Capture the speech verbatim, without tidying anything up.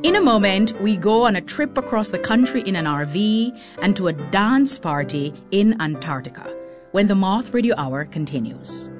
In a moment, we go on a trip across the country in an R V and to a dance party in Antarctica when the Moth Radio Hour continues.